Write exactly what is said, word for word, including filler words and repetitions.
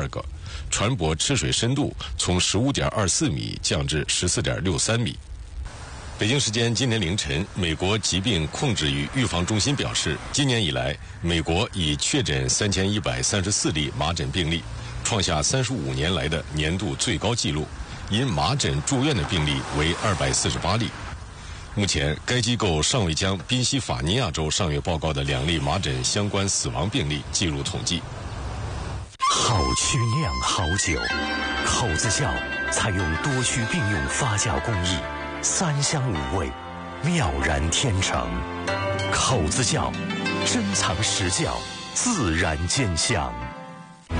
二个，船舶吃水深度从十五点二四米降至十四点六三米。北京时间今天凌晨，美国疾病控制与预防中心表示，今年以来，美国已确诊三千一百三十四例麻疹病例，创下三十五年来的年度最高纪录。因麻疹住院的病例为二百四十八例。目前，该机构尚未将宾夕法尼亚州上月报告的两例麻疹相关死亡病例计入统计。 好曲酿好酒，口子窖采用多区并用发酵工艺，三香五味，妙然天成。口子窖珍藏实窖，自然兼香。